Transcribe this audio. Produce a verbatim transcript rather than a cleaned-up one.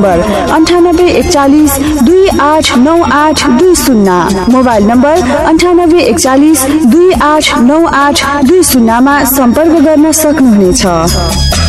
Number अन्ठानब्बे एकचालिस दुई आठ नौ आठ दुई शून्य, मोबाइल नम्बर अन्ठानब्बे एकचालिस दुई आठ नौ आठ दुई शून्यमा सम्पर्क गर्न सक्नुहुनेछ।